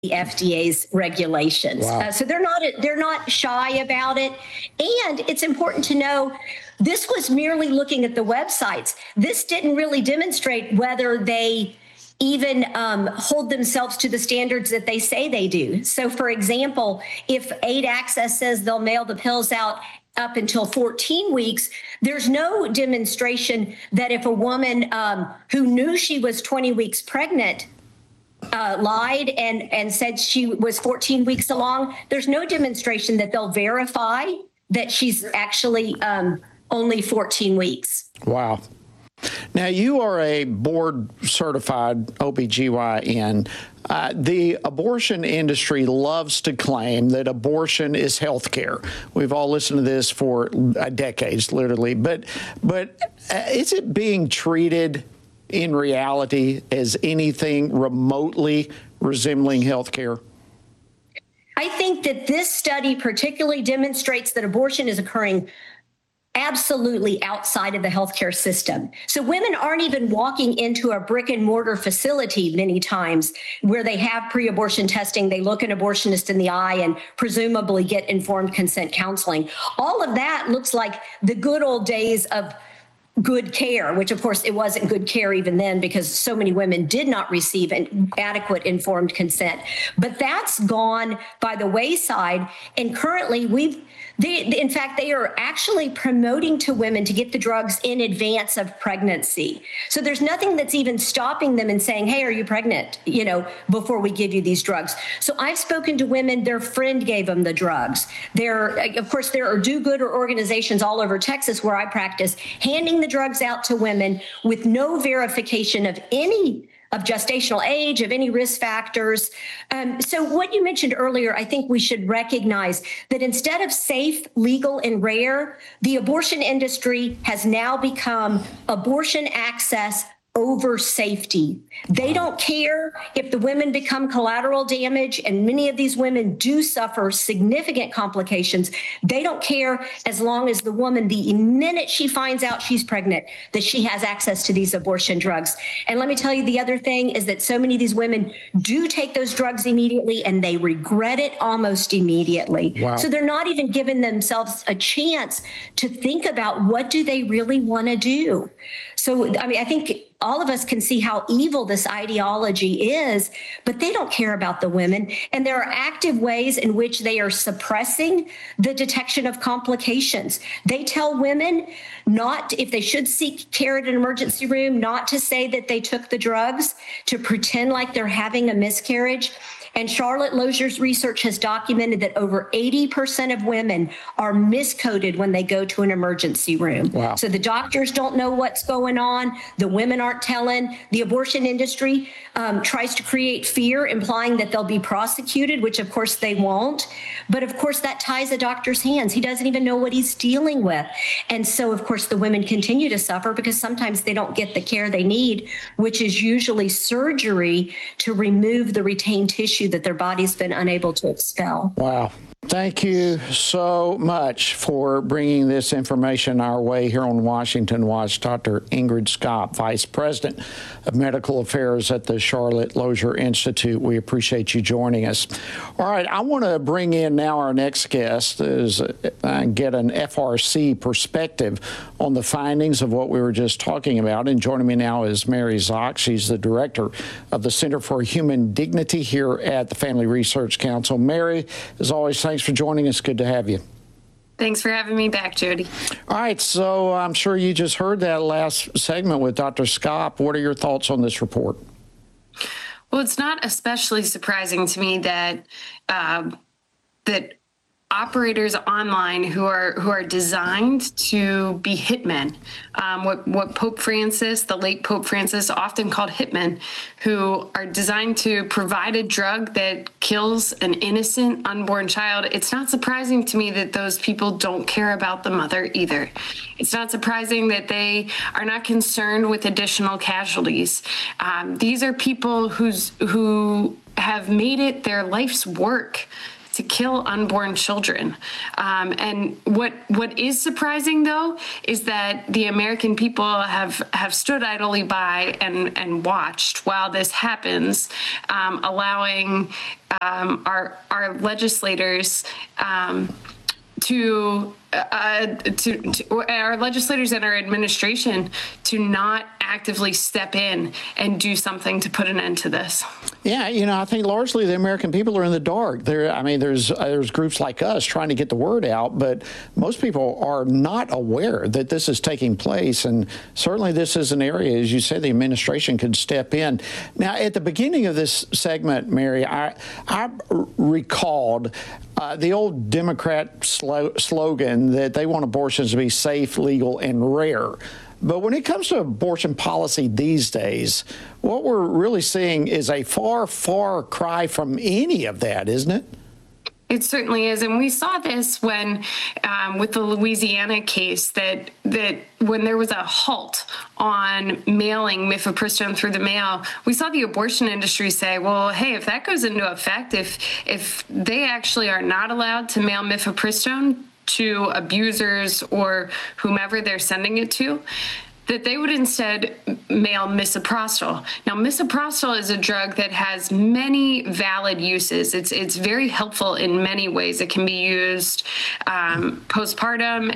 the FDA's regulations. Wow. So they're not shy about it. And it's important to know this was merely looking at the websites. This didn't really demonstrate whether they even hold themselves to the standards that they say they do. So, for example, if Aid Access says they'll mail the pills out up until 14 weeks, there's no demonstration that if a woman who knew she was 20 weeks pregnant lied and said she was 14 weeks along, there's no demonstration that they'll verify that she's actually only 14 weeks. Wow. Now, you are a board-certified OBGYN. The abortion industry loves to claim that abortion is health care. We've all listened to this for decades, literally. But is it being treated in reality as anything remotely resembling health care? I think that this study particularly demonstrates that abortion is occurring absolutely outside of the healthcare system. So women aren't even walking into a brick and mortar facility many times where they have pre-abortion testing. They look an abortionist in the eye and presumably get informed consent counseling. All of that looks like the good old days of good care, which of course it wasn't good care even then because so many women did not receive an adequate informed consent. But that's gone by the wayside. And currently in fact, they are actually promoting to women to get the drugs in advance of pregnancy. So there's nothing that's even stopping them and saying, hey, are you pregnant? Before we give you these drugs. So I've spoken to women, their friend gave them the drugs. Of course, there are do-gooder organizations all over Texas where I practice handing the drugs out to women with no verification of any of gestational age, of any risk factors. So what you mentioned earlier, I think we should recognize that instead of safe, legal, and rare, the abortion industry has now become abortion access over safety. They don't care if the women become collateral damage, and many of these women do suffer significant complications. They don't care as long as the woman, the minute she finds out she's pregnant, that she has access to these abortion drugs. And let me tell you, the other thing is that so many of these women do take those drugs immediately and they regret it almost immediately. Wow. So they're not even giving themselves a chance to think about what do they really want to do. So, I think all of us can see how evil this ideology is, but they don't care about the women. And there are active ways in which they are suppressing the detection of complications. They tell women not, if they should seek care at an emergency room, not to say that they took the drugs, to pretend like they're having a miscarriage. And Charlotte Lozier's research has documented that over 80% of women are miscoded when they go to an emergency room. Wow. So the doctors don't know what's going on. The women aren't telling. The abortion industry tries to create fear, implying that they'll be prosecuted, which of course they won't. But of course that ties a doctor's hands. He doesn't even know what he's dealing with. And so of course the women continue to suffer because sometimes they don't get the care they need, which is usually surgery to remove the retained tissue that their body's been unable to expel. Wow. Thank you so much for bringing this information our way here on Washington Watch. Dr. Ingrid Scott, Vice President of Medical Affairs at the Charlotte Lozier Institute. We appreciate you joining us. All right, I want to bring in now our next guest is get an FRC perspective on the findings of what we were just talking about. And joining me now is Mary Zock. She's the director of the Center for Human Dignity here at the Family Research Council. Mary, as always, thanks for joining us. Good to have you. Thanks for having me back, Jody. All right, so I'm sure you just heard that last segment with Dr. Scott. What are your thoughts on this report? Well, it's not especially surprising to me that that operators online who are designed to be hitmen, what Pope Francis, the late Pope Francis, often called hitmen, who are designed to provide a drug that kills an innocent unborn child. It's not surprising to me that those people don't care about the mother either. It's not surprising that they are not concerned with additional casualties. These are people who have made it their life's work to kill unborn children. And what is surprising, though, is that the American people have stood idly by and watched while this happens, allowing our legislators to our legislators and our administration to not actively step in and do something to put an end to this. Yeah, I think largely the American people are in the dark. There's groups like us trying to get the word out, but most people are not aware that this is taking place. And certainly this is an area, as you said, the administration could step in. Now, at the beginning of this segment, Mary, I recalled the old Democrat slogan that they want abortions to be safe, legal, and rare. But when it comes to abortion policy these days, what we're really seeing is a far, far cry from any of that, isn't it? It certainly is. And we saw this when, with the Louisiana case, that when there was a halt on mailing mifepristone through the mail, we saw the abortion industry say, well, hey, if that goes into effect, if they actually are not allowed to mail mifepristone to abusers or whomever they're sending it to, that they would instead mail misoprostol. Now, misoprostol is a drug that has many valid uses. It's very helpful in many ways. It can be used postpartum.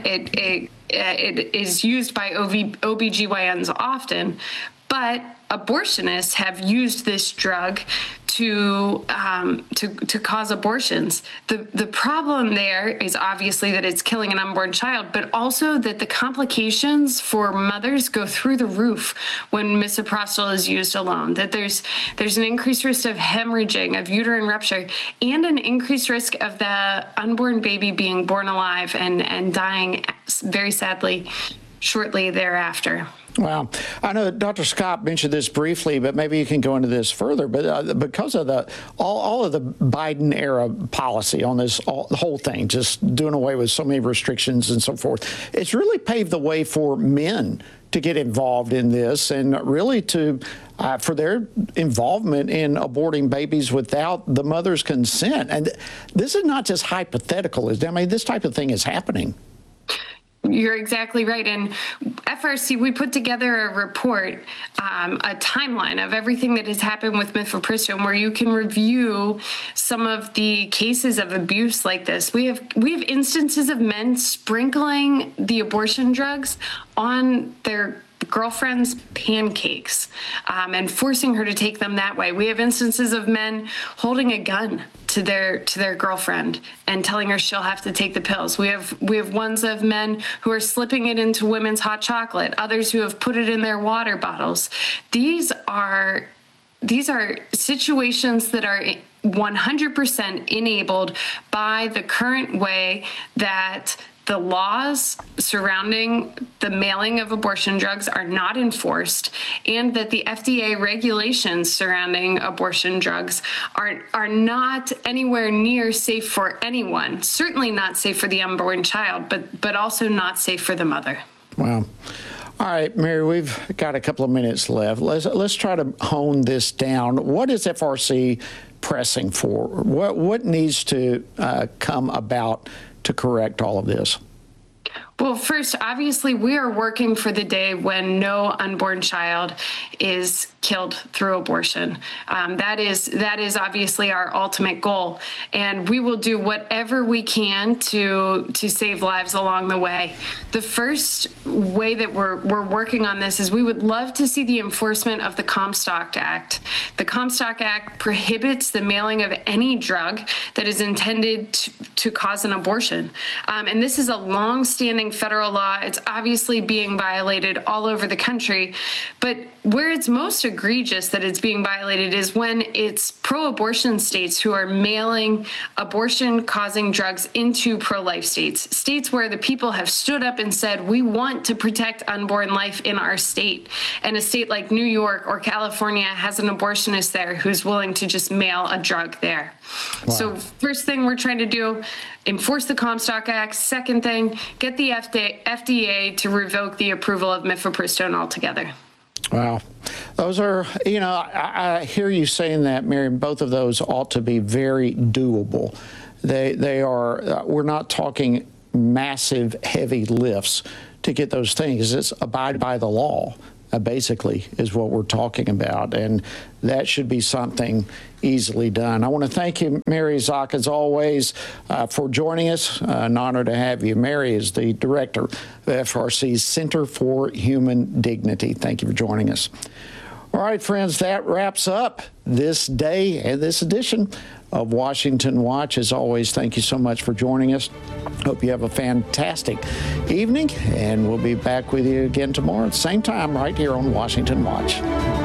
It is used by OBGYNs often, but abortionists have used this drug to cause abortions. The problem there is obviously that it's killing an unborn child, but also that the complications for mothers go through the roof when misoprostol is used alone. That there's an increased risk of hemorrhaging, of uterine rupture, and an increased risk of the unborn baby being born alive and dying very sadly shortly thereafter. Well, I know Dr. Scott mentioned this briefly, but maybe you can go into this further. But because of all of the Biden era policy on this, the whole thing, just doing away with so many restrictions and so forth, it's really paved the way for men to get involved in this and really to for their involvement in aborting babies without the mother's consent. And this is not just hypothetical. I mean, this type of thing is happening. You're exactly right. And FRC, we put together a report, a timeline of everything that has happened with mifepristone, where you can review some of the cases of abuse like this. We have instances of men sprinkling the abortion drugs on their girlfriend's pancakes and forcing her to take them that way. We have instances of men holding a gun to their girlfriend and telling her she'll have to take the pills. We have ones of men who are slipping it into women's hot chocolate, others who have put it in their water bottles. These are situations that are 100% enabled by the current way that the laws surrounding the mailing of abortion drugs are not enforced, and that the FDA regulations surrounding abortion drugs are not anywhere near safe for anyone. Certainly not safe for the unborn child, but also not safe for the mother. Wow. All right, Mary, we've got a couple of minutes left. Let's try to hone this down. What is FRC pressing for? What needs to come about to correct all of this? Well, first, obviously, we are working for the day when no unborn child is killed through abortion. That is obviously our ultimate goal, and we will do whatever we can to save lives along the way. The first way that we're working on this is we would love to see the enforcement of the Comstock Act. The Comstock Act prohibits the mailing of any drug that is intended to cause an abortion, and this is a long-standing federal law. It's obviously being violated all over the country, but where it's most egregious that it's being violated is when it's pro-abortion states who are mailing abortion-causing drugs into pro-life states, states where the people have stood up and said, we want to protect unborn life in our state. And a state like New York or California has an abortionist there who's willing to just mail a drug there. Wow. So first thing we're trying to do, enforce the Comstock Act. Second thing, get the FDA to revoke the approval of mifepristone altogether. Wow. Those are, I hear you saying that, Mary. Both of those ought to be very doable. They are, we're not talking massive, heavy lifts to get those things. It's abide by the law, basically, is what we're talking about. And that should be something easily done. I want to thank you, Mary Szoch, as always, for joining us. An honor to have you. Mary is the director of FRC's Center for Human Dignity. Thank you for joining us. All right, friends, that wraps up this day and this edition of Washington Watch. As always, thank you so much for joining us. Hope you have a fantastic evening, and we'll be back with you again tomorrow at the same time right here on Washington Watch.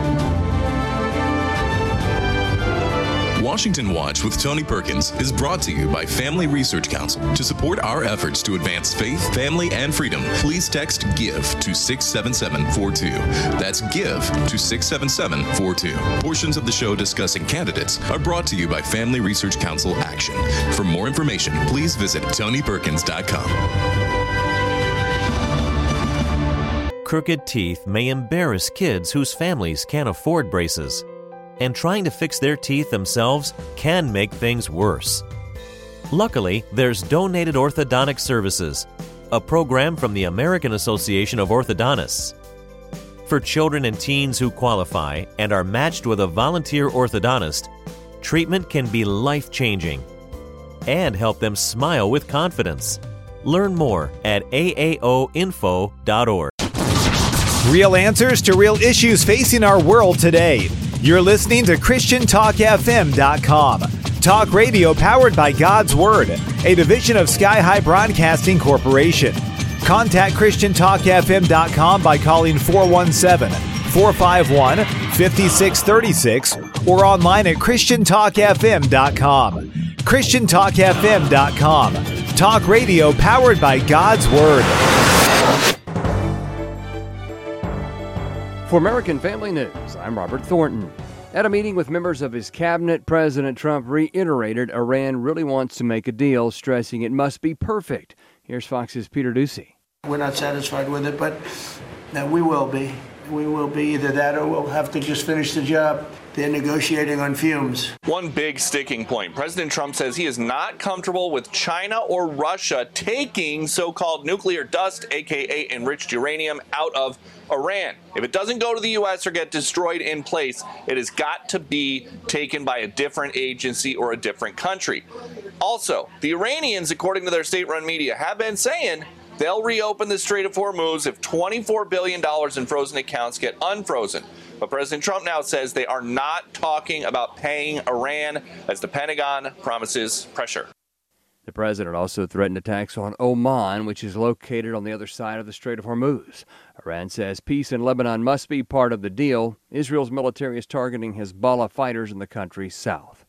Washington Watch with Tony Perkins is brought to you by Family Research Council. To support our efforts to advance faith, family, and freedom, please text GIVE to 67742. That's GIVE to 67742. Portions of the show discussing candidates are brought to you by Family Research Council Action. For more information, please visit TonyPerkins.com. Crooked teeth may embarrass kids whose families can't afford braces, and trying to fix their teeth themselves can make things worse. Luckily, there's Donated Orthodontic Services, a program from the American Association of Orthodontists. For children and teens who qualify and are matched with a volunteer orthodontist, treatment can be life-changing and help them smile with confidence. Learn more at aaoinfo.org. Real answers to real issues facing our world today. You're listening to ChristianTalkFM.com. Talk radio powered by God's Word, a division of Sky High Broadcasting Corporation. Contact ChristianTalkFM.com by calling 417-451-5636 or online at ChristianTalkFM.com. ChristianTalkFM.com. Talk radio powered by God's Word. For American Family News, I'm Robert Thornton. At a meeting with members of his cabinet, President Trump reiterated Iran really wants to make a deal, stressing it must be perfect. Here's Fox's Peter Doocy. We're not satisfied with it, but we will be. We will be either that or we'll have to just finish the job. They're negotiating on fumes. One big sticking point. President Trump says he is not comfortable with China or Russia taking so-called nuclear dust, aka enriched uranium, out of Iran. If it doesn't go to the U.S. or get destroyed in place, it has got to be taken by a different agency or a different country. Also, the Iranians, according to their state-run media, have been saying they'll reopen the Strait of Hormuz if $24 billion in frozen accounts get unfrozen. But President Trump now says they are not talking about paying Iran as the Pentagon promises pressure. The president also threatened attacks on Oman, which is located on the other side of the Strait of Hormuz. Iran says peace in Lebanon must be part of the deal. Israel's military is targeting Hezbollah fighters in the country's south.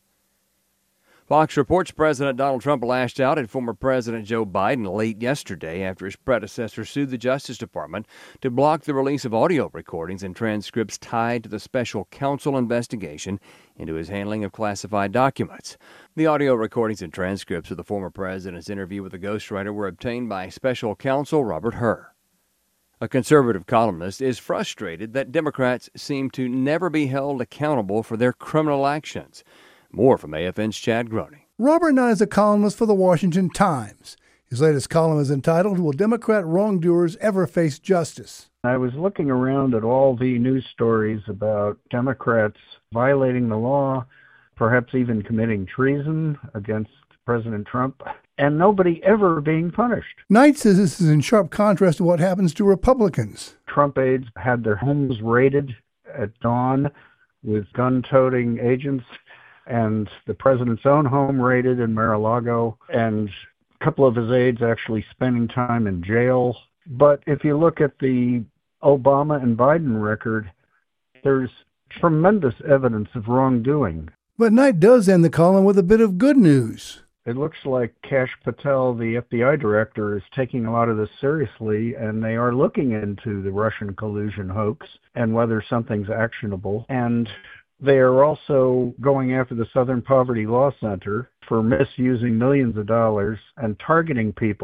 Fox reports President Donald Trump lashed out at former President Joe Biden late yesterday after his predecessor sued the Justice Department to block the release of audio recordings and transcripts tied to the special counsel investigation into his handling of classified documents. The audio recordings and transcripts of the former president's interview with a ghostwriter were obtained by special counsel Robert Hur. A conservative columnist is frustrated that Democrats seem to never be held accountable for their criminal actions. More from AFN's Chad Groney. Robert Knight is a columnist for the Washington Times. His latest column is entitled, "Will Democrat Wrongdoers Ever Face Justice?" I was looking around at all the news stories about Democrats violating the law, perhaps even committing treason against President Trump, and nobody ever being punished. Knight says this is in sharp contrast to what happens to Republicans. Trump aides had their homes raided at dawn with gun-toting agents, and the president's own home raided in Mar-a-Lago, and a couple of his aides actually spending time in jail. But if you look at the Obama and Biden record, there's tremendous evidence of wrongdoing. But Knight does end the column with a bit of good news. It looks like Kash Patel, the FBI director, is taking a lot of this seriously, and they are looking into the Russian collusion hoax and whether something's actionable. And they are also going after the Southern Poverty Law Center for misusing millions of dollars and targeting people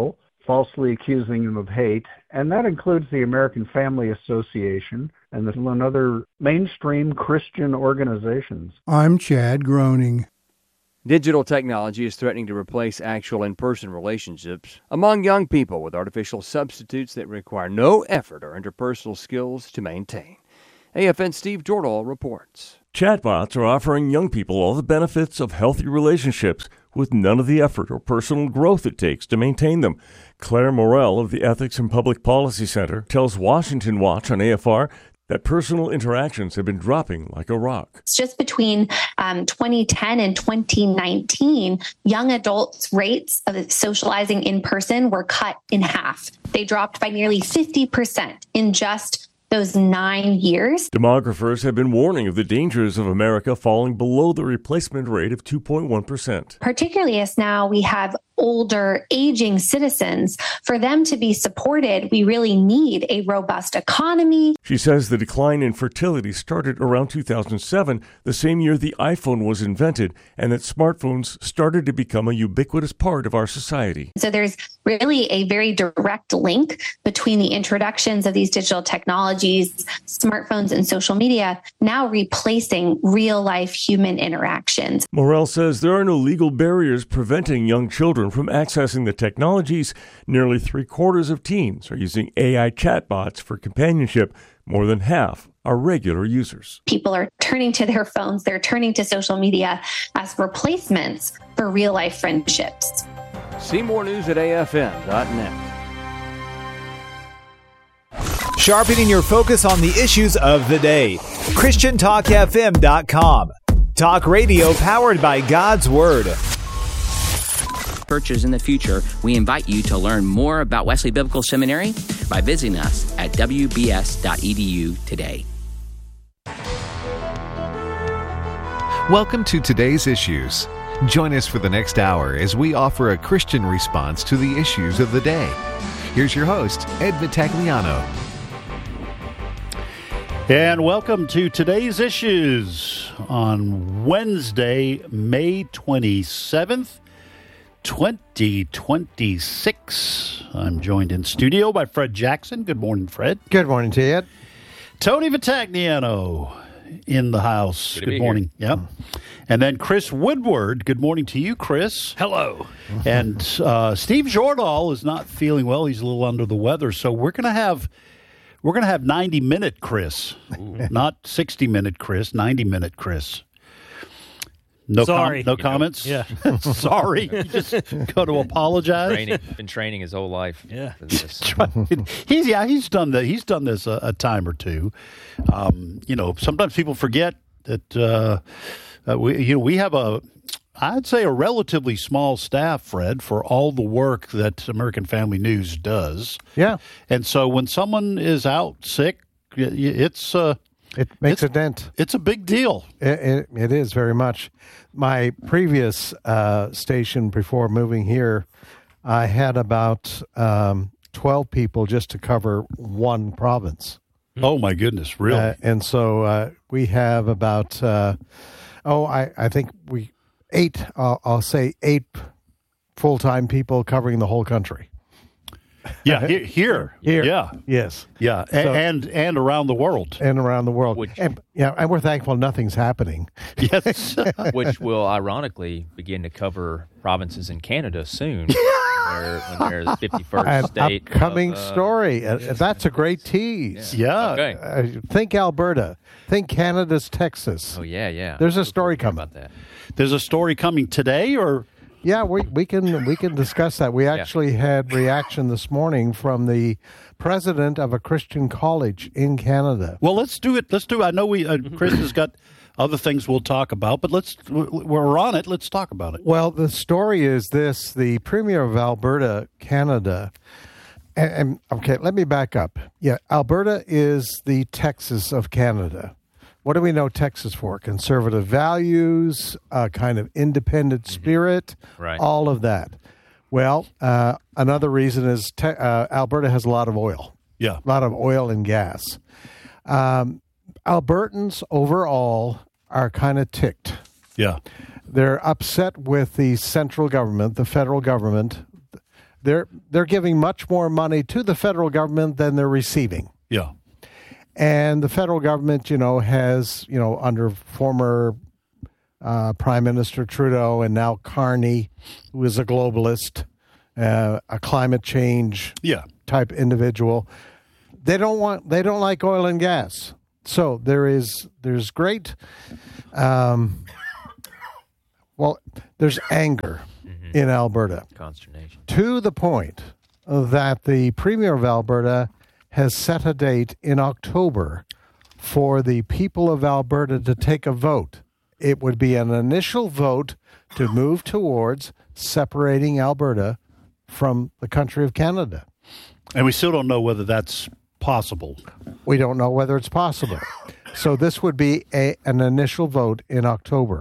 falsely accusing him of hate, and that includes the American Family Association and other mainstream Christian organizations. I'm Chad Groening. Digital technology is threatening to replace actual in-person relationships among young people with artificial substitutes that require no effort or interpersonal skills to maintain. AFN's Steve Jordahl reports. Chatbots are offering young people all the benefits of healthy relationships with none of the effort or personal growth it takes to maintain them. Claire Morell of the Ethics and Public Policy Center tells Washington Watch on AFR that personal interactions have been dropping like a rock. It's just between 2010 and 2019, young adults' rates of socializing in person were cut in half. They dropped by nearly 50% in just those 9 years. Demographers have been warning of the dangers of America falling below the replacement rate of 2.1%. Particularly as now we have older, aging citizens. For them to be supported, we really need a robust economy. She says the decline in fertility started around 2007, the same year the iPhone was invented, and that smartphones started to become a ubiquitous part of our society. So there's really a very direct link between the introductions of these digital technologies, smartphones, and social media, now replacing real-life human interactions. Morell says there are no legal barriers preventing young children from accessing the technologies. Nearly 3/4 of teens are using AI chatbots for companionship. More than half are regular users. People are turning to their phones, they're turning to social media as replacements for real-life friendships. See more news at afn.net. Sharpening your focus on the issues of the day. ChristianTalkFM.com. Talk radio powered by God's Word. Churches in the future, we invite you to learn more about Wesley Biblical Seminary by visiting us at wbs.edu today. Welcome to Today's Issues. Join us for the next hour as we offer a Christian response to the issues of the day. Here's your host, Ed Vitagliano. And welcome to Today's Issues on Wednesday, May 27th. 2026. I'm joined in studio by Fred Jackson. Good morning, Fred. Good morning, Ted. Tony Vitagliano in the house. Good morning. Yep. And then Chris Woodward. Good morning to you, Chris. Hello. And Steve Jordahl is not feeling well. He's a little under the weather. So we're going to have 90-minute Chris, not 60-minute Chris, 90-minute Chris. No comments? Yeah. Sorry. You just go to apologize. Been training his whole life. Yeah. For this. He's done this a time or two. Sometimes people forget that we have I'd say a relatively small staff, Fred, for all the work that American Family News does. Yeah. And so when someone is out sick, it makes a dent. It's a big deal. It is very much. My previous station before moving here, I had about 12 people just to cover one province. Oh, my goodness, really? And so we have about, I think I'll say 8 full-time people covering the whole country. Yeah, here. Yeah. Yes. Yeah, So, and around the world. And around the world. And we're thankful nothing's happening. Yes. Which will ironically begin to cover provinces in Canada soon. when they're the 51st state. Upcoming story. That's a great tease. Yeah. Okay. Think Alberta. Think Canada's Texas. Oh, yeah. There's a story coming. About that. There's a story coming today, or... Yeah, we can discuss that. We actually had reaction this morning from the president of a Christian college in Canada. Well, let's do it. I know Chris has got other things we'll talk about, but we're on it. Let's talk about it. Well, the story is this: the Premier of Alberta, Canada, and okay, let me back up. Yeah, Alberta is the Texas of Canada. What do we know Texas for? Conservative values, a kind of independent spirit, all of that. Well, another reason is Alberta has a lot of oil. Yeah. A lot of oil and gas. Albertans overall are kind of ticked. Yeah. They're upset with the central government, the federal government, they're giving much more money to the federal government than they're receiving. Yeah. And the federal government, has, under former Prime Minister Trudeau and now Carney, who is a globalist, a climate change type individual, they don't like oil and gas. So there's great, there's anger in Alberta. Consternation. To the point that the Premier of Alberta has set a date in October for the people of Alberta to take a vote. It would be an initial vote to move towards separating Alberta from the country of Canada. And we still don't know whether that's possible. We don't know whether it's possible. So this would be an initial vote in October.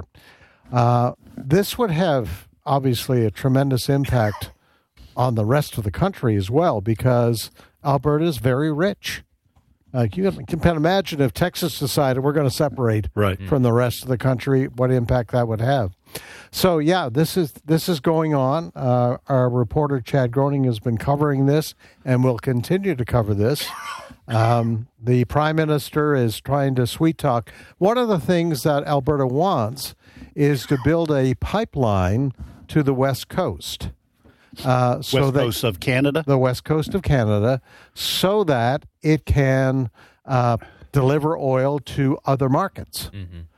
This would have, obviously, a tremendous impact on the rest of the country as well, because Alberta is very rich. You can imagine if Texas decided we're going to separate from the rest of the country, what impact that would have. So, this is going on. Our reporter, Chad Groening, has been covering this and will continue to cover this. The Prime Minister is trying to sweet talk. One of the things that Alberta wants is to build a pipeline to the West Coast. West Coast of Canada? The West Coast of Canada, so that it can deliver oil to other markets.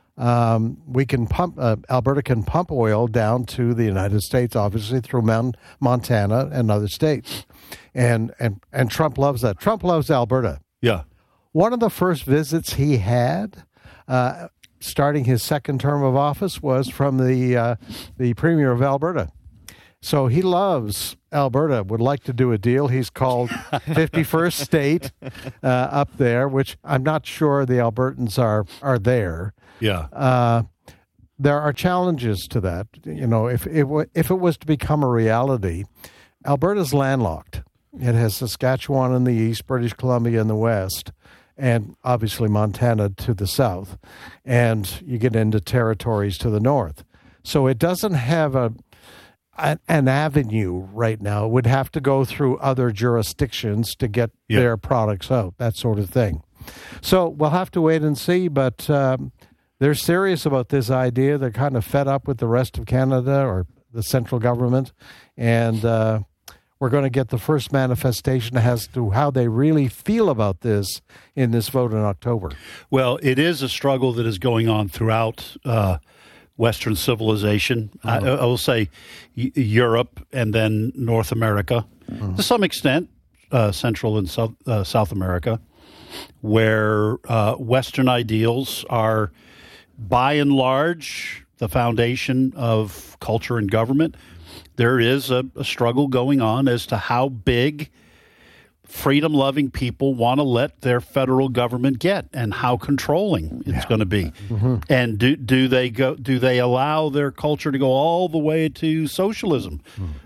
We can pump, Alberta can pump oil down to the United States, obviously, through Montana and other states. And Trump loves that. Trump loves Alberta. Yeah. One of the first visits he had, starting his second term of office, was from the Premier of Alberta. So he loves Alberta, would like to do a deal. He's called 51st State up there, which I'm not sure the Albertans are there. Yeah. There are challenges to that. If it was to become a reality, Alberta's landlocked. It has Saskatchewan in the east, British Columbia in the west, and obviously Montana to the south. And you get into territories to the north. So it doesn't have an avenue right now. It would have to go through other jurisdictions to get their products out, that sort of thing. So we'll have to wait and see, but they're serious about this idea. They're kind of fed up with the rest of Canada or the central government, and we're going to get the first manifestation as to how they really feel about this in this vote in October. Well, it is a struggle that is going on throughout Western civilization. I will say Europe and then North America, to some extent, Central and South America, where Western ideals are, by and large, the foundation of culture and government. There is a struggle going on as to how big freedom-loving people want to let their federal government get, and how controlling it's going to be. And do they allow their culture to go all the way to socialism,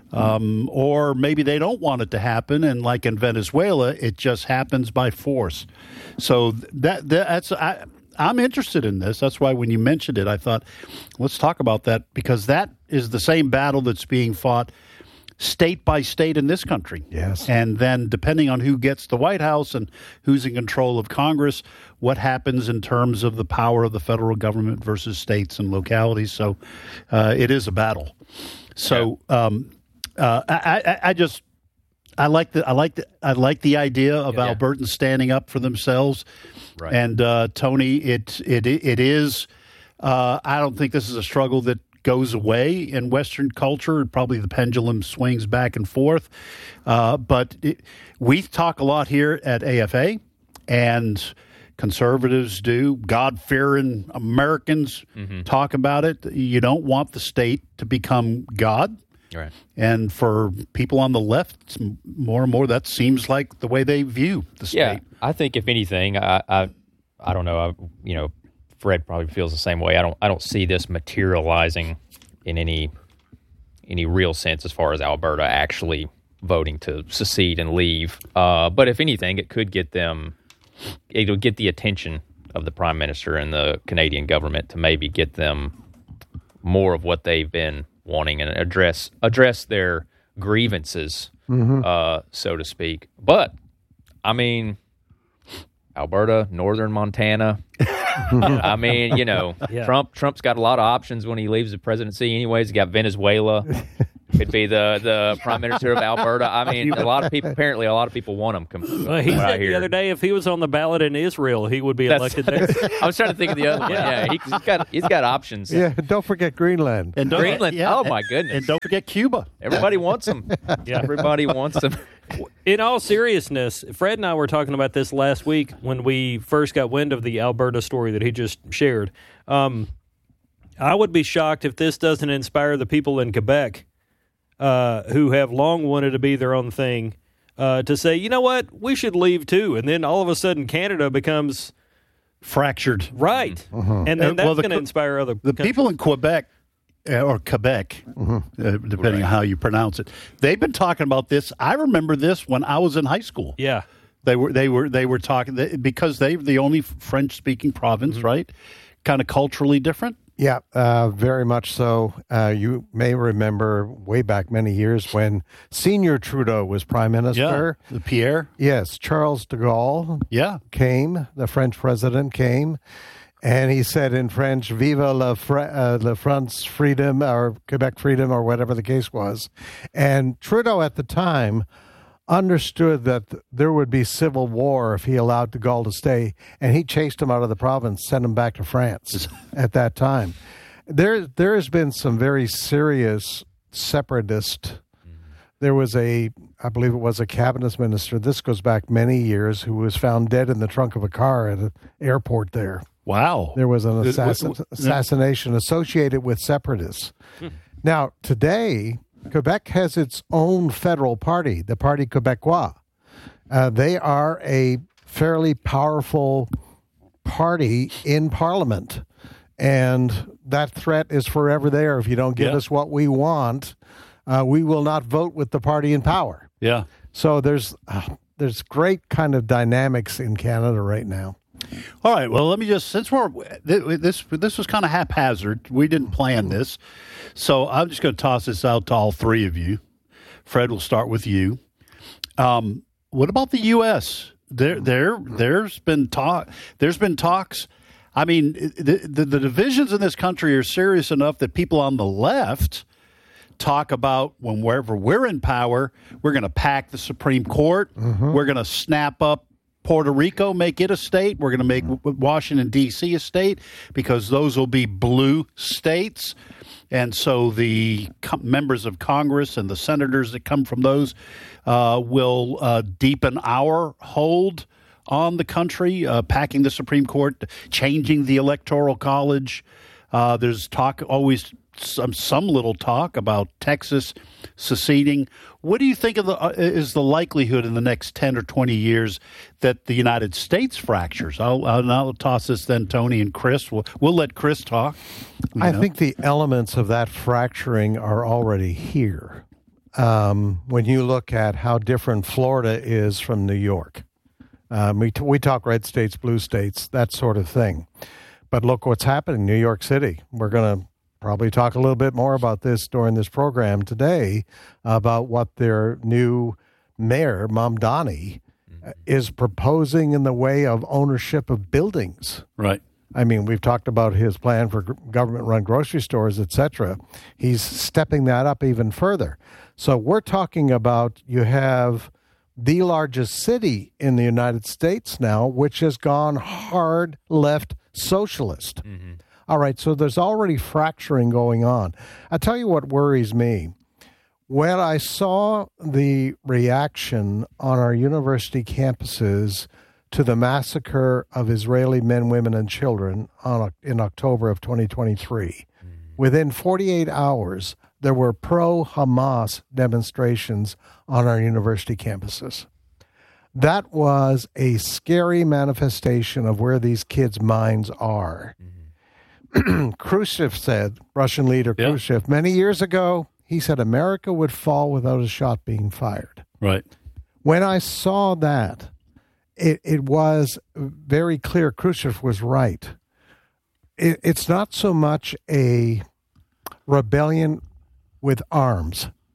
or maybe they don't want it to happen, and like in Venezuela, it just happens by force. So that's I'm interested in this. That's why when you mentioned it, I thought, let's talk about that, because that is the same battle that's being fought state by state in this country. Yes. And then depending on who gets the White House and who's in control of Congress, what happens in terms of the power of the federal government versus states and localities. So it is a battle. So I like the idea of Albertans standing up for themselves. Right. And Tony, it is. I don't think this is a struggle that goes away in Western culture. Probably the pendulum swings back and forth. But we talk a lot here at AFA, and conservatives do. God-fearing Americans talk about it. You don't want the state to become God. Right. And for people on the left, more and more, that seems like the way they view the state. Yeah, I think if anything, I don't know. Fred probably feels the same way. I don't see this materializing in any real sense as far as Alberta actually voting to secede and leave. But if anything, it could get them. It'll get the attention of the Prime Minister and the Canadian government to maybe get them more of what they've been wanting, and address their grievances, so to speak. But, I mean, Alberta, northern Montana. I mean, Trump's got a lot of options when he leaves the presidency anyways. He's got Venezuela. Could be the prime minister of Alberta. I mean, a lot of people want him. He said the other day if he was on the ballot in Israel, he would be elected there. I was trying to think of the other one. Yeah, he's got options. Yeah, don't forget Greenland. Greenland. Oh my goodness. And don't forget Cuba. Everybody wants him. Yeah, everybody wants him. In all seriousness, Fred and I were talking about this last week when we first got wind of the Alberta story that he just shared. I would be shocked if this doesn't inspire the people in Quebec who have long wanted to be their own thing to say, you know what, we should leave too. And then all of a sudden Canada becomes fractured. Right. And then that's going to inspire other countries. People in Quebec, or Quebec, depending on how you pronounce it, they've been talking about this. I remember this when I was in high school. Yeah. They were talking because they're the only French-speaking province, right? Kind of culturally different. Yeah, very much so. You may remember way back many years when Senior Trudeau was prime minister. Yeah, Pierre. Yes, Charles de Gaulle came, the French president came, and he said in French, Vive la France freedom, or Quebec freedom, or whatever the case was. And Trudeau at the time understood that there would be civil war if he allowed de Gaulle to stay, and he chased him out of the province, sent him back to France at that time. There has been some very serious separatist. There was I believe it was a cabinet minister, this goes back many years, who was found dead in the trunk of a car at an airport there. Wow. There was an assassination associated with separatists. Now, today, Quebec has its own federal party, the Parti Québécois. They are a fairly powerful party in Parliament, and that threat is forever there. If you don't give us what we want, we will not vote with the party in power. Yeah. So there's great kind of dynamics in Canada right now. All right. Well, let me just, since this was kind of haphazard, we didn't plan this, so I'm just going to toss this out to all three of you. Fred, we'll start with you. What about the U.S.? There's been talks. I mean, the divisions in this country are serious enough that people on the left talk about wherever we're in power, we're going to pack the Supreme Court. We're going to snap up Puerto Rico, make it a state. We're going to make Washington, D.C. a state because those will be blue states. And so the members of Congress and the senators that come from those will deepen our hold on the country, packing the Supreme Court, changing the Electoral College. There's always some little talk about Texas seceding. What do you think is the likelihood in the next 10 or 20 years that the United States fractures? I'll toss this then, Tony and Chris. We'll let Chris talk. I think the elements of that fracturing are already here. When you look at how different Florida is from New York, we talk red states, blue states, that sort of thing. But look what's happening in New York City. We're going to probably talk a little bit more about this during this program today, about what their new mayor, Mamdani, is proposing in the way of ownership of buildings. Right. I mean, we've talked about his plan for government-run grocery stores, etc. He's stepping that up even further. So we're talking about, you have the largest city in the United States now, which has gone hard left socialist. All right, so there's already fracturing going on. I'll tell you what worries me. When I saw the reaction on our university campuses to the massacre of Israeli men, women, and children in October of 2023, within 48 hours, there were pro-Hamas demonstrations on our university campuses. That was a scary manifestation of where these kids' minds are. Khrushchev said, Russian leader Khrushchev, many years ago, he said America would fall without a shot being fired. Right. When I saw that, it was very clear Khrushchev was right. It's not so much a rebellion with arms.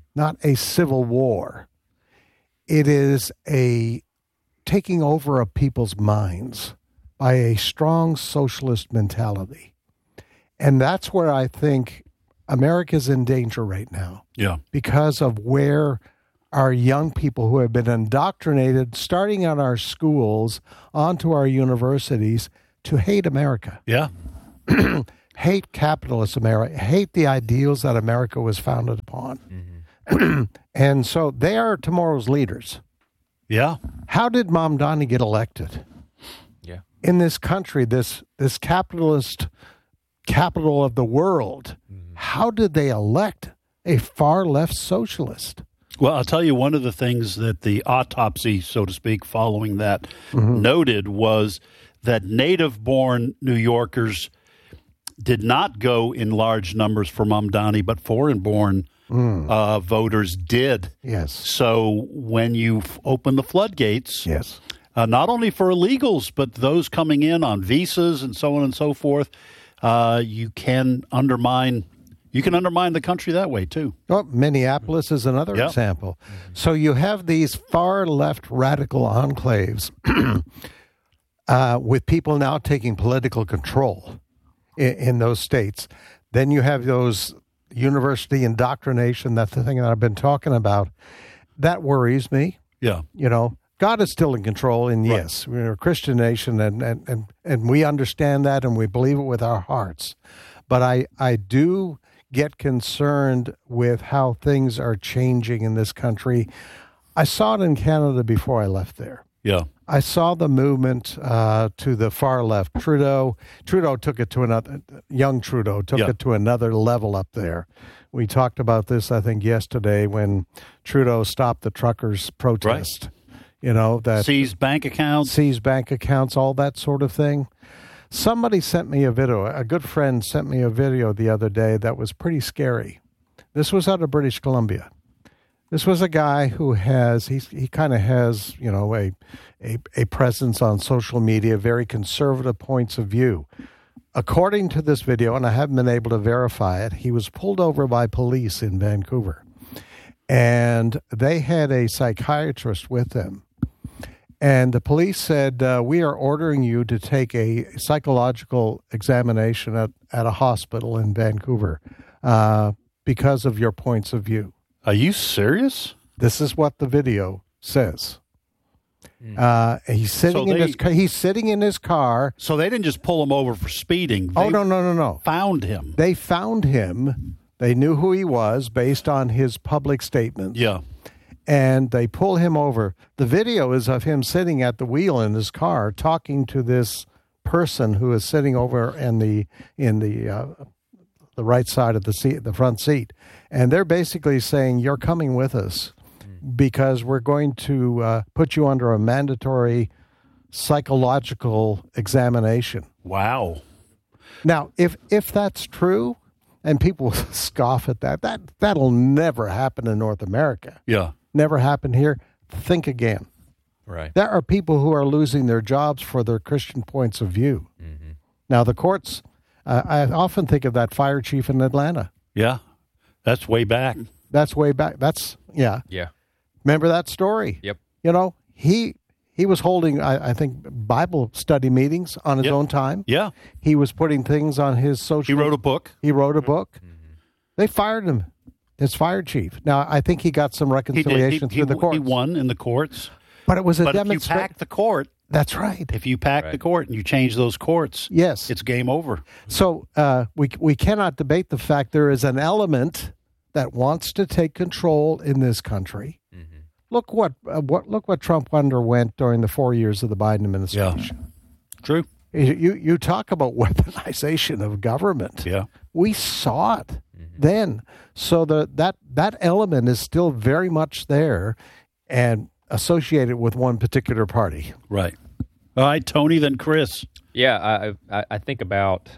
not a civil war. It is a taking over of people's minds by a strong socialist mentality. And that's where I think America's in danger right now. Yeah. Because of where our young people who have been indoctrinated, starting at our schools, onto our universities, to hate America. Yeah. Hate capitalist America, hate the ideals that America was founded upon. And so they are tomorrow's leaders. Yeah. How did Mamdani get elected? Yeah. In this country, this capitalist capital of the world, how did they elect a far-left socialist? Well, I'll tell you, one of the things that the autopsy, so to speak, following that noted was that native-born New Yorkers did not go in large numbers for Mamdani, but foreign-born voters did. Yes. So when you open the floodgates, yes, not only for illegals, but those coming in on visas and so on and so forth, you can undermine the country that way too. Well, Minneapolis is another example. So you have these far left radical enclaves with people now taking political control in those states. Then you have those university indoctrination. That's the thing that I've been talking about. That worries me. Yeah. You know, God is still in control, and yes, we're a Christian nation, and we understand that, and we believe it with our hearts. But I do get concerned with how things are changing in this country. I saw it in Canada before I left there. Yeah. I saw the movement to the far left. Trudeau took it to another, young Trudeau took it to another level up there. We talked about this, I think, yesterday when Trudeau stopped the truckers' protest. Right. You know, that seized bank accounts, all that sort of thing. Somebody sent me a video. A good friend sent me a video the other day that was pretty scary. This was out of British Columbia. This was a guy who he kind of has, you know, a presence on social media, very conservative points of view. According to this video, and I haven't been able to verify it, he was pulled over by police in Vancouver. And they had a psychiatrist with them. And the police said, we are ordering you to take a psychological examination at a hospital in Vancouver because of your points of view. Are you serious? This is what the video says. He's sitting in his car. So they didn't just pull him over for speeding. No. Found him. They found him. They knew who he was based on his public statements. Yeah. And they pull him over. The video is of him sitting at the wheel in his car talking to this person who is sitting over in the right side of the seat, the front seat. And they're basically saying, you're coming with us because we're going to put you under a mandatory psychological examination. Wow. Now, if that's true, and people scoff at that'll never happen in North America. Yeah. Never happened here. Think again. Right. There are people who are losing their jobs for their Christian points of view. Mm-hmm. Now, the courts, I often think of that fire chief in Atlanta. Yeah. That's way back. Yeah. Remember that story? Yep. You know, he was holding, I think, Bible study meetings on his own time. Yeah. He was putting things on his social... He wrote a book. Mm-hmm. They fired him. His fire chief. Now, I think he got some reconciliation through the courts. He won in the courts. But it was a demonstration. If you pack the court... That's right. If you pack the court and you change those courts, yes, it's game over. So we cannot debate the fact there is an element that wants to take control in this country. Mm-hmm. Look what Trump underwent during the 4 years of the Biden administration. Yeah. True. You talk about weaponization of government. Yeah. We saw it then. So that element is still very much there and associated with one particular party. Right. All right, Tony, then Chris. Yeah, I think about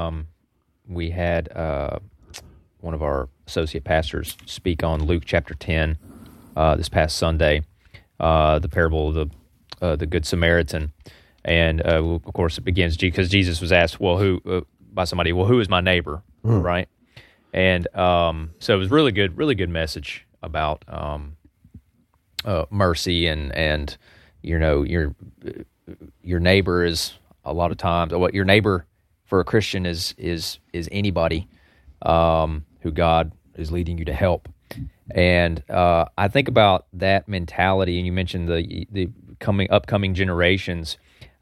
we had one of our associate pastors speak on Luke chapter 10 this past Sunday, the parable of the Good Samaritan. And, of course, it begins because Jesus was asked, by somebody, who is my neighbor, right? And so it was really good message about mercy and your neighbor is a lot of times what your neighbor for a Christian is anybody who God is leading you to help. And I think about that mentality, and you mentioned the upcoming generations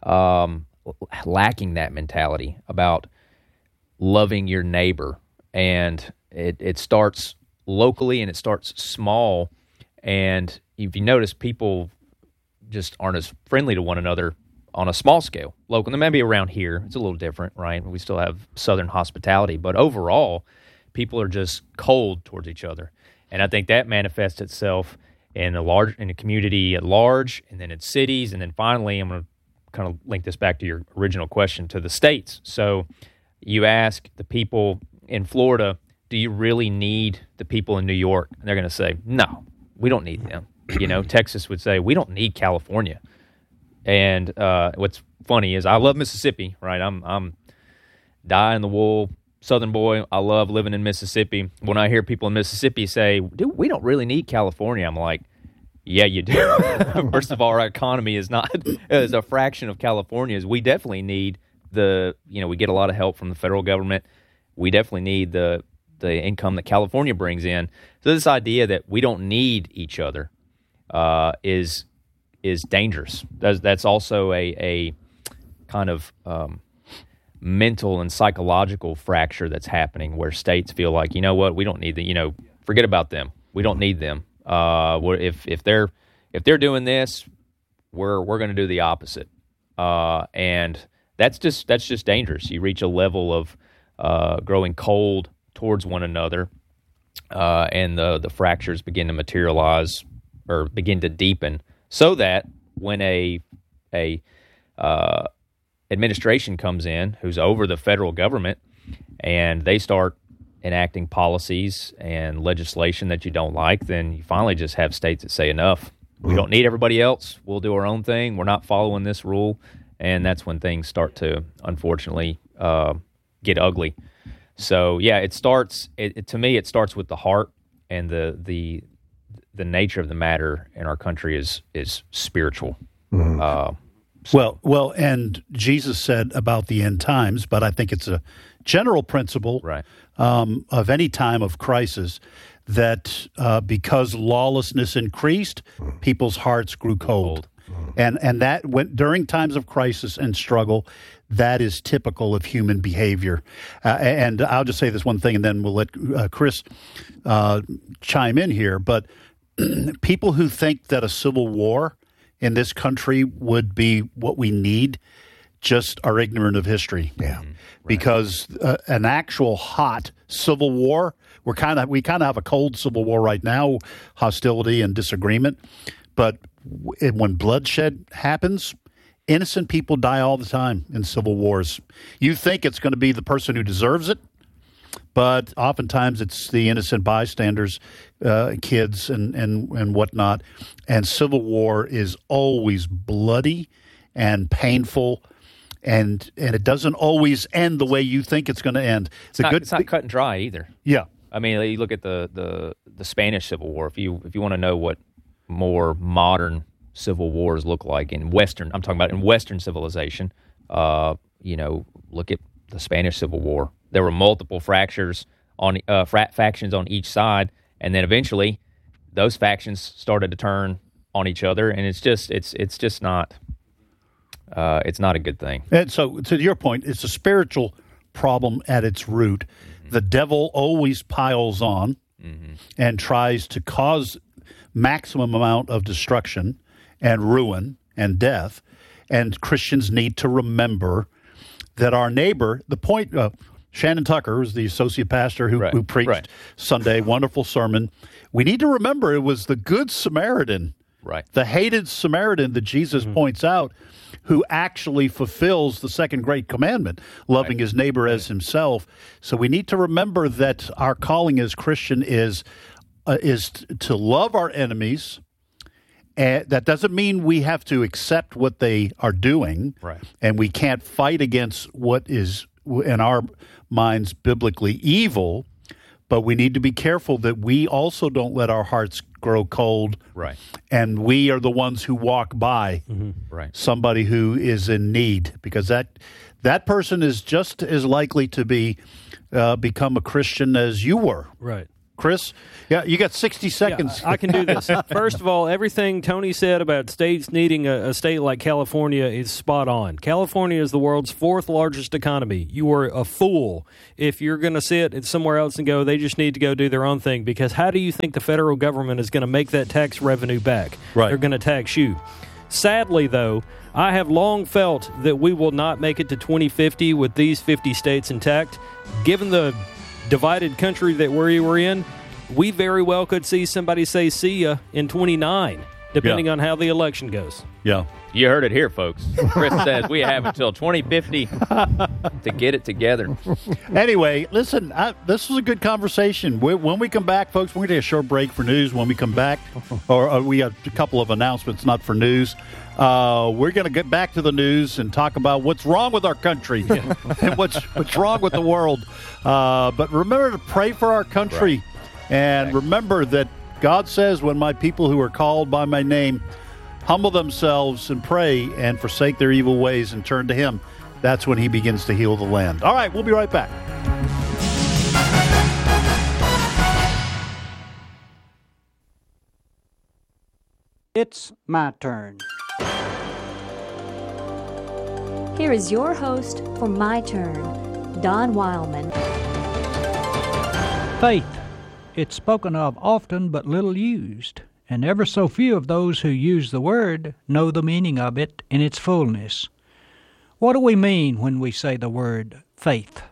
lacking that mentality about loving your neighbor. And it starts locally and it starts small. And if you notice, people just aren't as friendly to one another on a small scale. Local, and maybe around here, it's a little different, right? We still have Southern hospitality, but overall, people are just cold towards each other. And I think that manifests itself in the community at large, and then in cities, and then finally, I'm going to kind of link this back to your original question, to the states. So you ask the people in Florida, do you really need the people in New York? And they're going to say, no, we don't need them. Texas would say, we don't need California. And what's funny is I love Mississippi, right? I'm dyed-in-the-wool Southern boy. I love living in Mississippi. When I hear people in Mississippi say, dude, we don't really need California, I'm like, yeah, you do. First of all, our economy is a fraction of California's. We definitely need we get a lot of help from the federal government. We definitely need the income that California brings in. So this idea that we don't need each other is dangerous. That's also a kind of mental and psychological fracture that's happening, where states feel like, you know what, we don't need forget about them. We don't need them. If they're doing this, we're going to do the opposite. And that's just dangerous. You reach a level of growing cold towards one another, and the fractures begin to materialize or begin to deepen, so that when a administration comes in who's over the federal government and they start enacting policies and legislation that you don't like, then you finally just have states that say, enough. We don't need everybody else. We'll do our own thing. We're not following this rule. And that's when things start to, unfortunately, get ugly. So, yeah, to me, it starts with the heart, and the nature of the matter in our country is spiritual. Well, and Jesus said about the end times, but I think it's a general principle of any time of crisis that because lawlessness increased, people's hearts grew cold. And that went during times of crisis and struggle. That is typical of human behavior. And I'll just say this one thing, and then we'll let Chris chime in here. But people who think that a civil war in this country would be what we need just are ignorant of history. Yeah, right. Because an actual hot civil war, we kind of have a cold civil war right now, hostility and disagreement. But when bloodshed happens, innocent people die all the time in civil wars. You think it's going to be the person who deserves it, but oftentimes it's the innocent bystanders, kids and whatnot. And civil war is always bloody and painful, and it doesn't always end the way you think it's going to end. It's not cut and dry either. Yeah, I mean, you look at the Spanish Civil War. If you want to know what more modern civil wars look like in Western, I'm talking about in Western civilization. Look at the Spanish Civil War. There were multiple fractures on factions on each side, and then eventually those factions started to turn on each other, and it's just not a good thing. And so, to your point, it's a spiritual problem at its root. Mm-hmm. The devil always piles on and tries to cause maximum amount of destruction and ruin and death, and Christians need to remember that our neighbor, the point, Shannon Tucker was the associate pastor who preached Sunday, wonderful sermon. We need to remember it was the Good Samaritan, the hated Samaritan that Jesus points out, who actually fulfills the second great commandment, loving his neighbor as himself. So we need to remember that our calling as Christian is to love our enemies. And that doesn't mean we have to accept what they are doing, and we can't fight against what is, in our minds, biblically evil. but we need to be careful that we also don't let our hearts grow cold. Right. And we are the ones who walk by Right. somebody who is in need, because that person is just as likely to become a Christian as you were. Right. Chris, yeah, you got 60 seconds. Yeah, I can do this. First of all, everything Tony said about states needing a state like California is spot on. California is the world's 4th largest economy. You are a fool if you're going to sit somewhere else and go, they just need to go do their own thing, because how do you think the federal government is going to make that tax revenue back? Right. They're going to tax you. Sadly, though, I have long felt that we will not make it to 2050 with these 50 states intact. Given the divided country that we were in, we very well could see somebody say see ya in 29, depending on how the election goes. Yeah. You heard it here, folks. Chris says we have until 2050 to get it together. Anyway, listen, this was a good conversation. When we come back, folks, we're going to take a short break for news. When we come back, or we have a couple of announcements, not for news. We're going to get back to the news and talk about what's wrong with our country and what's wrong with the world. But remember to pray for our country. Right. And remember that God says, when my people who are called by my name humble themselves and pray and forsake their evil ways and turn to him, that's when he begins to heal the land. All right, we'll be right back. It's my turn. Here is your host for My Turn, Don Wildman. Faith. It's spoken of often but little used, and ever so few of those who use the word know the meaning of it in its fullness. What do we mean when we say the word faith?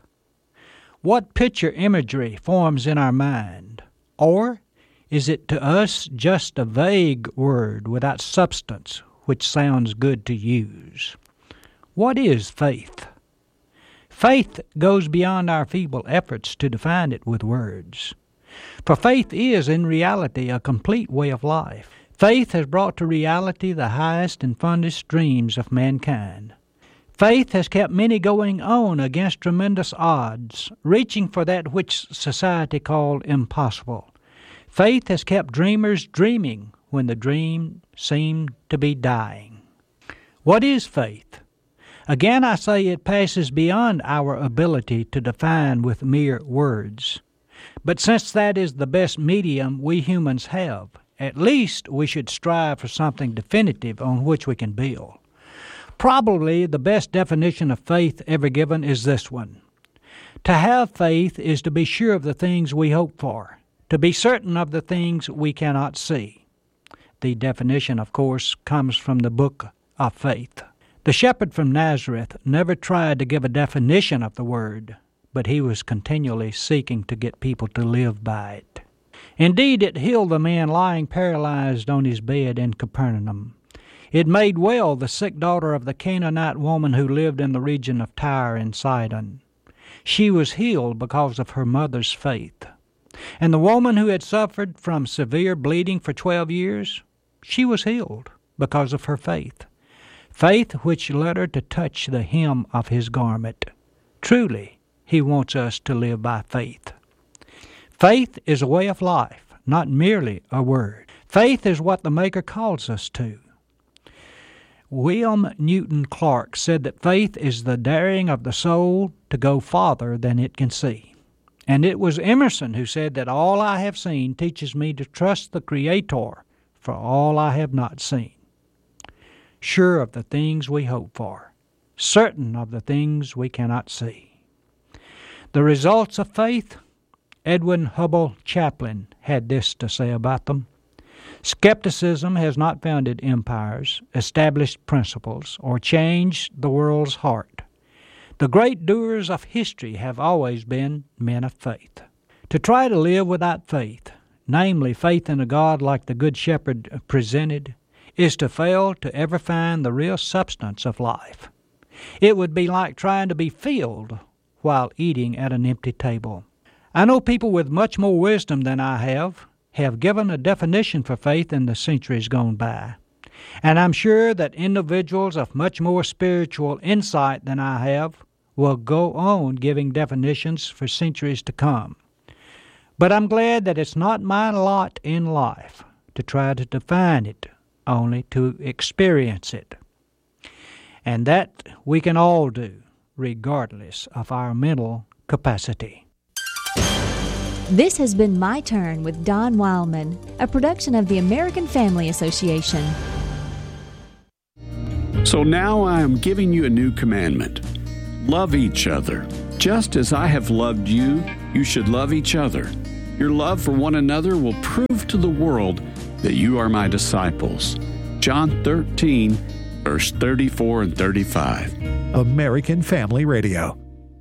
What picture imagery forms in our mind? Or is it to us just a vague word without substance which sounds good to use? What is faith? Faith goes beyond our feeble efforts to define it with words. For faith is, in reality, a complete way of life. Faith has brought to reality the highest and fondest dreams of mankind. Faith has kept many going on against tremendous odds, reaching for that which society called impossible. Faith has kept dreamers dreaming when the dream seemed to be dying. What is faith? Again, I say it passes beyond our ability to define with mere words. But since that is the best medium we humans have, at least we should strive for something definitive on which we can build. Probably the best definition of faith ever given is this one. To have faith is to be sure of the things we hope for, to be certain of the things we cannot see. The definition, of course, comes from the book of faith. The shepherd from Nazareth never tried to give a definition of the word, but he was continually seeking to get people to live by it. Indeed, it healed the man lying paralyzed on his bed in Capernaum. It made well the sick daughter of the Canaanite woman who lived in the region of Tyre and Sidon. She was healed because of her mother's faith. And the woman who had suffered from severe bleeding for 12 years, she was healed because of her faith. Faith which led her to touch the hem of his garment. Truly, he wants us to live by faith. Faith is a way of life, not merely a word. Faith is what the Maker calls us to. William Newton Clark said that faith is the daring of the soul to go farther than it can see. And it was Emerson who said that all I have seen teaches me to trust the Creator for all I have not seen. Sure of the things we hope for, certain of the things we cannot see. The results of faith, Edwin Hubble Chaplin had this to say about them. Skepticism has not founded empires, established principles, or changed the world's heart. The great doers of history have always been men of faith. To try to live without faith, namely faith in a God like the Good Shepherd presented, is to fail to ever find the real substance of life. It would be like trying to be filled while eating at an empty table. I know people with much more wisdom than I have given a definition for faith in the centuries gone by. And I'm sure that individuals of much more spiritual insight than I have will go on giving definitions for centuries to come. But I'm glad that it's not my lot in life to try to define it, only to experience it. And that we can all do, regardless of our mental capacity. This has been My Turn with Don Wildman, a production of the American Family Association. So now I am giving you a new commandment. Love each other. Just as I have loved you, you should love each other. Your love for one another will prove to the world that you are my disciples. John 13, verse 34 and 35. American Family Radio.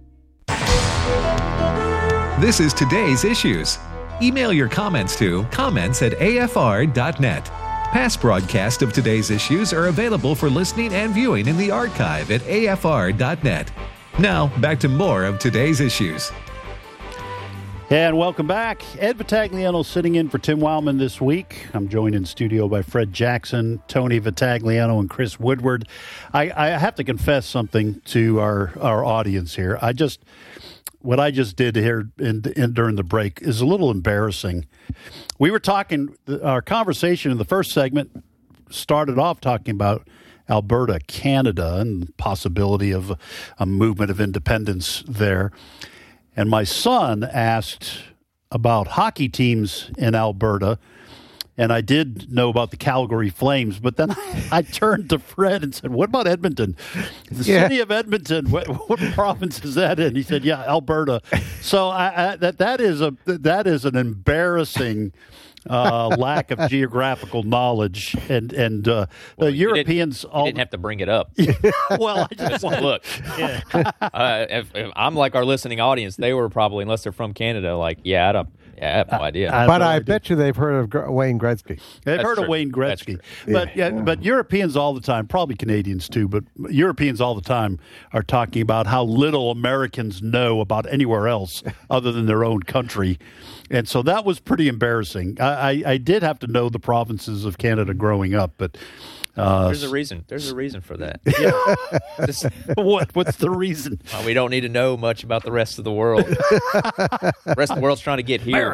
This is Today's Issues. Email your comments to comments@afr.net. Past broadcasts of Today's Issues are available for listening and viewing in the archive at afr.net. Now, back to more of Today's Issues. And welcome back. Ed Vitagliano sitting in for Tim Wildman this week. I'm joined in studio by Fred Jackson, Tony Vitagliano, and Chris Woodward. I have to confess something to our audience here. What I just did here during the break is a little embarrassing. We were talking, our conversation in the first segment started off talking about Alberta, Canada, and the possibility of a movement of independence there. And my son asked about hockey teams in Alberta, and I did know about the Calgary Flames, but then I turned to Fred and said, what about Edmonton? The city of Edmonton, what province is that in? He said, yeah, Alberta. So that is an embarrassing lack of geographical knowledge, and Europeans you didn't have to bring it up. Well, I just look. Yeah. If I'm like our listening audience, they were probably, unless they're from Canada, like, I have no idea. But I bet you they've heard of Wayne Gretzky. They've heard of Wayne Gretzky. But Europeans all the time, probably Canadians too, but Europeans all the time are talking about how little Americans know about anywhere else other than their own country. And so that was pretty embarrassing. I did have to know the provinces of Canada growing up, but there's a reason. There's a reason for that. What's the reason? We don't need to know much about the rest of the world. The rest of the world's trying to get here.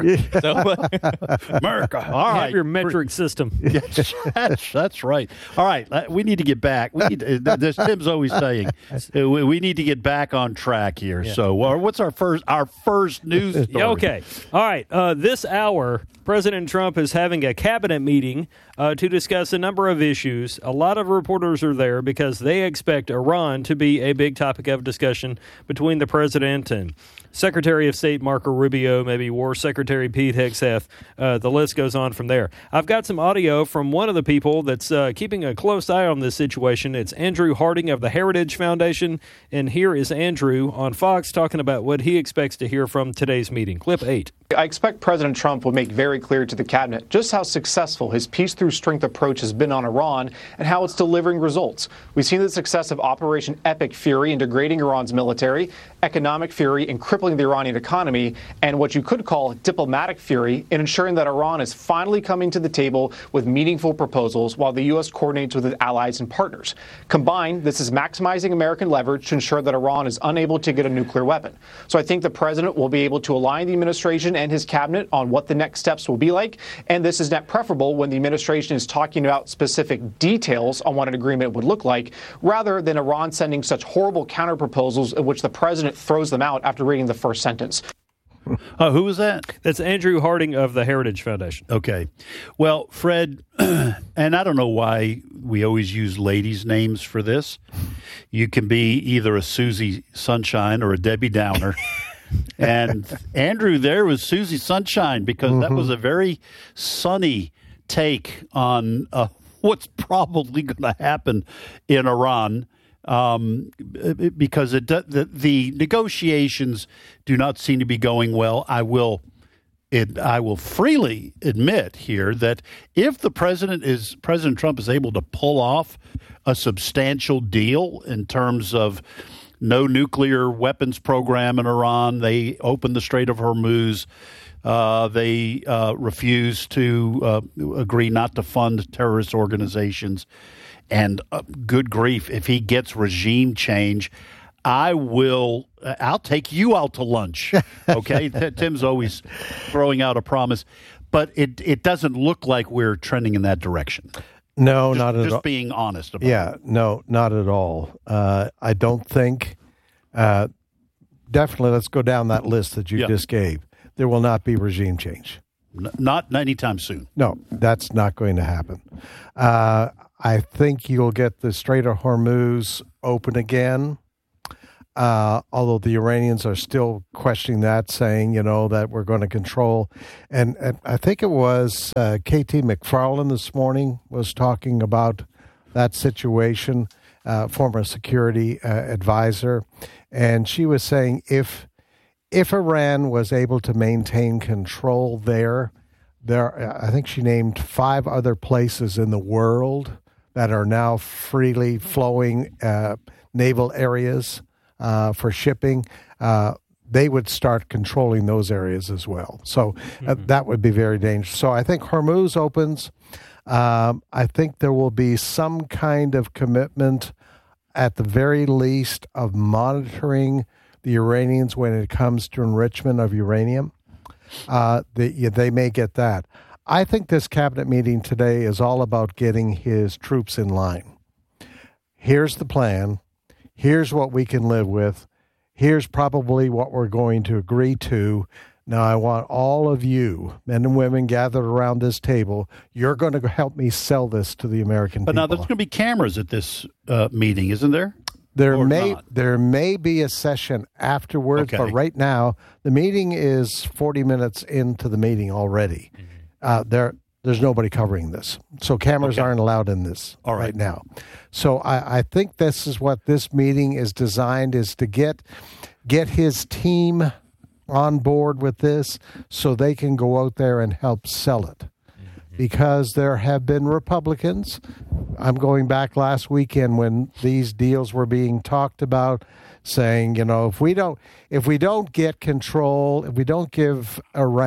America. All right. Have your metric system. That's right. All right. We need to get back. As Tim's always saying, we need to get back on track here. Yeah. So what's our first news story? Okay. All right. This hour, President Trump is having a cabinet meeting to discuss a number of issues. A lot of reporters are there because they expect Iran to be a big topic of discussion between the president and Secretary of State Marco Rubio, maybe War Secretary Pete Hegseth. The list goes on from there. I've got some audio from one of the people that's keeping a close eye on this situation. It's Andrew Harding of the Heritage Foundation, and here is Andrew on Fox talking about what he expects to hear from today's meeting. Clip 8. I expect President Trump will make very clear to the cabinet just how successful his peace-through-strength approach has been on Iran and how it's delivering results. We've seen the success of Operation Epic Fury in degrading Iran's military, economic fury in crippling the Iranian economy, and what you could call diplomatic fury in ensuring that Iran is finally coming to the table with meaningful proposals while the U.S. coordinates with its allies and partners. Combined, this is maximizing American leverage to ensure that Iran is unable to get a nuclear weapon. So I think the president will be able to align the administration and his cabinet on what the next steps will be like, and this is not preferable when the administration is talking about specific details on what an agreement would look like, rather than Iran sending such horrible counterproposals in which the president throws them out after reading the first sentence. Who was that? That's Andrew Harding of the Heritage Foundation. Okay. Well, Fred, and I don't know why we always use ladies' names for this. You can be either a Susie Sunshine or a Debbie Downer. And Andrew there was Susie Sunshine because that was a very sunny take on what's probably going to happen in Iran. Because the negotiations do not seem to be going well. I will freely admit here that if President Trump is able to pull off a substantial deal in terms of no nuclear weapons program in Iran, they open the Strait of Hormuz. They refuse to agree not to fund terrorist organizations. And good grief, if he gets regime change, I'll take you out to lunch. Okay. Tim's always throwing out a promise, but it doesn't look like we're trending in that direction. No, not at all. Just being honest about it. Yeah, no, not at all. I don't think, definitely let's go down that list that you just gave. There will not be regime change. Not anytime soon. No, that's not going to happen. I think you'll get the Strait of Hormuz open again, although the Iranians are still questioning that, saying, that we're going to control. And I think it was K.T. McFarland this morning was talking about that situation, former security advisor. And she was saying if Iran was able to maintain control there, I think she named 5 other places in the world that are now freely flowing naval areas for shipping. They would start controlling those areas as well. So that would be very dangerous. So I think Hormuz opens. I think there will be some kind of commitment, at the very least, of monitoring the Iranians when it comes to enrichment of uranium. They may get that. I think this cabinet meeting today is all about getting his troops in line. Here's the plan. Here's what we can live with. Here's probably what we're going to agree to. Now, I want all of you, men and women, gathered around this table. You're going to help me sell this to the American people. But now there's going to be cameras at this meeting, isn't there? There may be a session afterwards, but right now the meeting is 40 minutes into the meeting already. There's nobody covering this, so cameras aren't allowed in this right now. So I think this is what this meeting is designed, is to get his team on board with this, so they can go out there and help sell it. Because there have been Republicans. I'm going back last weekend when these deals were being talked about, saying, if we don't get control, if we don't get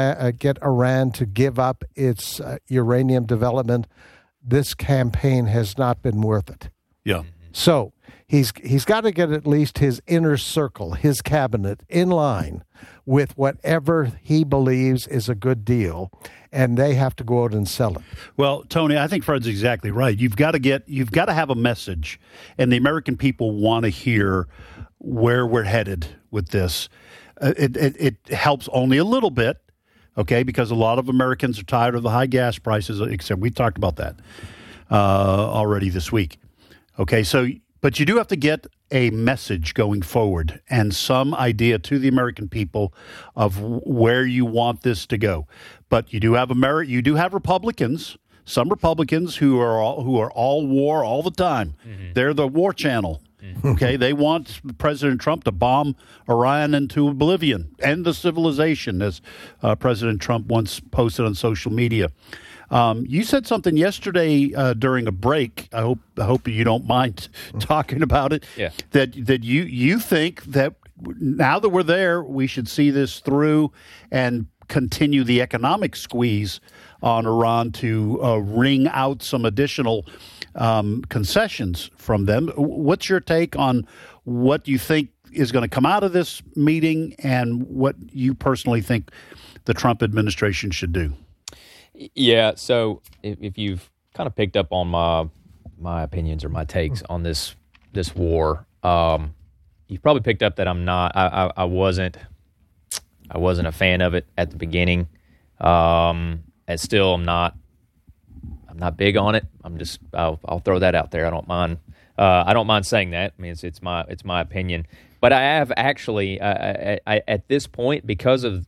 Iran to give up its uranium development, this campaign has not been worth it. Yeah. So he's got to get at least his inner circle, his cabinet, in line with whatever he believes is a good deal, and they have to go out and sell it. Well, Tony, I think Fred's exactly right. You've got to have a message, and the American people want to hear where we're headed with this. It helps only a little bit, okay, because a lot of Americans are tired of the high gas prices, except we talked about that already this week. Okay, but you do have to get a message going forward and some idea to the American people of where you want this to go. But you do have Republicans, some Republicans who are all war all the time. Mm-hmm. They're the war channel. Mm-hmm. Okay, they want President Trump to bomb Iran into oblivion, end the civilization, as President Trump once posted on social media. You said something yesterday during a break. I hope you don't mind talking about it. Yeah. That you think that now that we're there, we should see this through and continue the economic squeeze on Iran to wring out some additional concessions from them. What's your take on what you think is going to come out of this meeting and what you personally think the Trump administration should do? Yeah, so if you've kind of picked up on my opinions or my takes on this war, you've probably picked up that I wasn't a fan of it at the beginning. And still I'm not big on it. I'll throw that out there. I don't mind saying that. I mean, it's my opinion. But I have actually at this point, because of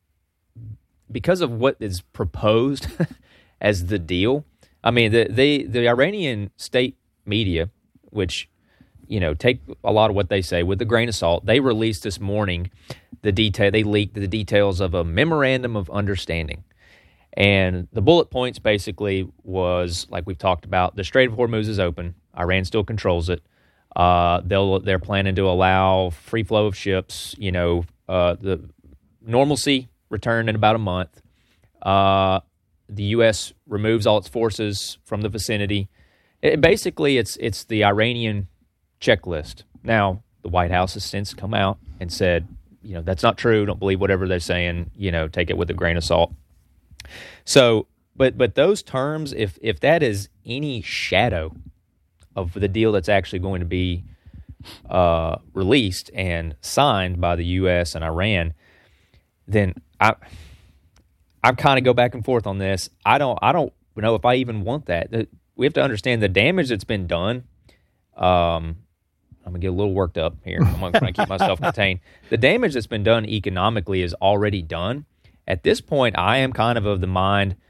what is proposed as the deal. I mean, the Iranian state media, which, take a lot of what they say with a grain of salt, they released this morning they leaked the details of a memorandum of understanding. And the bullet points basically was, like we've talked about, the Strait of Hormuz is open. Iran still controls it. They're planning to allow free flow of ships, the normalcy return in about a month. The U.S. removes all its forces from the vicinity. Basically, it's the Iranian checklist. Now, The White House has since come out and said, that's not true. Don't believe whatever they're saying. Take it with a grain of salt. So, but those terms, if that is any shadow of the deal that's actually going to be released and signed by the U.S. and Iran, then I kind of go back and forth on this. I don't know if I even want that. We have to understand the damage that's been done. I'm going to get a little worked up here. I'm going to keep myself contained. The damage that's been done economically is already done. At this point, I am kind of the mind